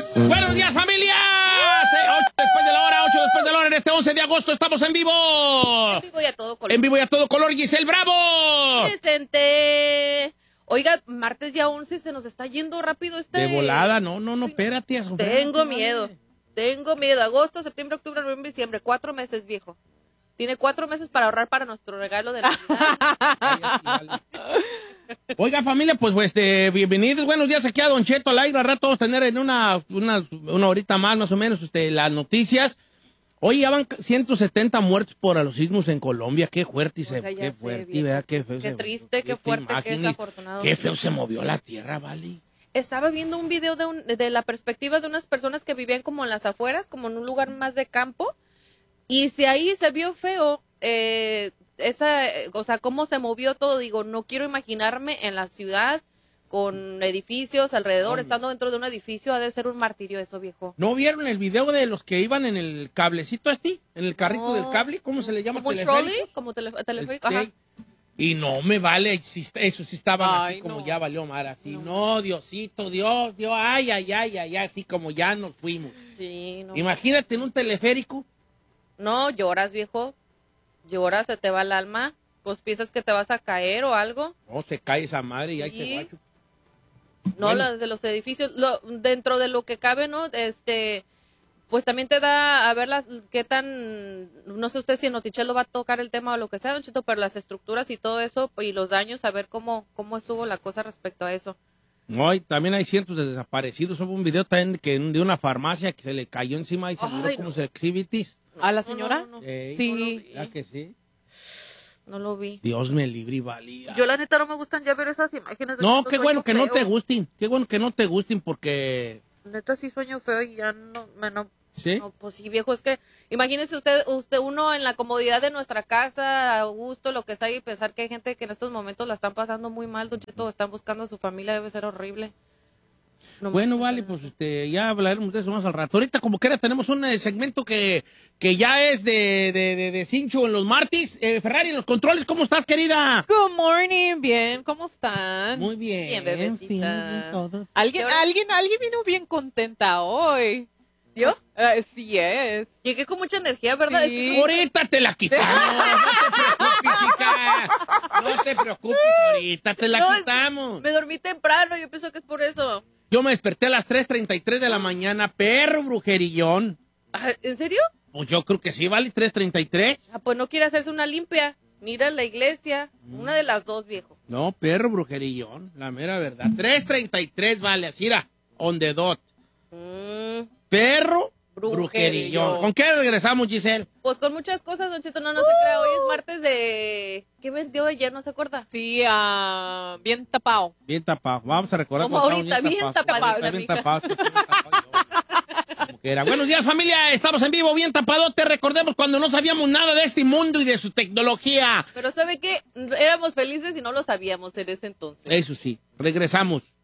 Buenos días, familia. 8 después de la hora, 8 después de la hora. En este 11 de agosto estamos en vivo. En vivo y a todo color. En vivo y a todo color. Giselle Bravo. Presente. Oiga, martes ya 11, se nos está yendo rápido este... De volada, no, espérate. Tengo miedo. Agosto, septiembre, octubre, noviembre, diciembre. 4 meses, viejo. Tiene 4 meses para ahorrar para nuestro regalo de Navidad. Oiga, familia, pues bienvenidos. Buenos días aquí a Don Cheto al aire. Al rato vamos a tener en una horita más o menos, las noticias. Hoy ya van 170 muertos por los sismos en Colombia. Qué fuerte, qué fuerte, ¿verdad? Qué feo. Qué triste, qué fuerte, qué desafortunado. Qué feo se movió la tierra, ¿vale? Estaba viendo un video de la perspectiva de unas personas que vivían como en las afueras, como en un lugar más de campo. Y si ahí se vio feo, o sea, cómo se movió todo, digo, no quiero imaginarme en la ciudad con edificios alrededor, estando dentro de un edificio, ha de ser un martirio eso, viejo. ¿No vieron el video de los que iban en el cablecito en el carrito del cable? ¿Cómo se le llama? ¿Como trolley? ¿Como teleférico? Ajá. Y no me vale, eso sí estaban así como ya valió mar, así, no, Diosito, Dios, ay, así como ya nos fuimos. Sí, no. Imagínate en un teleférico. No, lloras, viejo. Lloras, se te va el alma. Pues piensas que te vas a caer o algo. No, se cae esa madre y ahí te guacho. No, bueno. Las de los edificios, dentro de lo que cabe, ¿no? Pues también te da a ver qué tan, no sé usted si en Notichelo va a tocar el tema o lo que sea, Don Cheto, pero las estructuras y todo eso y los daños, a ver cómo estuvo la cosa respecto a eso. No, y también hay cientos de desaparecidos. Hubo un video también de una farmacia que se le cayó encima y se murió como su exhibitis. ¿A la señora? No. Sí. ¿Ya que sí? No lo vi. Dios me libre y valía. Yo la neta no me gustan ya ver esas imágenes. No, qué bueno que no te gusten. Qué bueno que no te gusten porque... Neta sí sueño feo y ya no. ¿Sí? No, pues sí, viejo, es que imagínese usted uno en la comodidad de nuestra casa, a gusto, lo que sea, y pensar que hay gente que en estos momentos la están pasando muy mal, Don Cheto, están buscando a su familia, debe ser horrible. No, bueno, vale, pues ya hablaremos de eso más al rato. Ahorita como quiera tenemos un segmento que ya es de cincho en los martes. Ferrari, en los controles, ¿cómo estás, querida? Good morning, bien, ¿cómo están? Muy bien. Bien, bebecita. Alguien vino bien contenta hoy. ¿Yo? Sí es. Llegué con mucha energía, ¿verdad? Sí. Es que Ahorita te la quitamos. No te preocupes, chica. No te preocupes, ahorita te la quitamos. Me dormí temprano, yo pienso que es por eso. Yo me desperté a las 3:33 de la mañana, perro brujerillón. ¿En serio? Pues yo creo que sí, vale, 3:33. Pues no quiere hacerse una limpia. Mira la iglesia, una de las dos, viejo. No, perro brujerillón, la mera verdad. 3:33, vale, así era, on the dot. Perro brujerillón. ¿Con qué regresamos, Giselle? Pues con muchas cosas, Don Cheto, no se crea. Hoy es martes de... ¿Qué vendió ayer? ¿No se acuerda? Sí, bien tapado. Bien tapado. Vamos a recordar. Como ahorita, bien tapado. Bien tapado. Buenos días, familia. Estamos en vivo, bien tapadote. Recordemos cuando no sabíamos nada de este mundo y de su tecnología. Pero ¿sabe qué? Éramos felices y no lo sabíamos en ese entonces. Eso sí. Regresamos.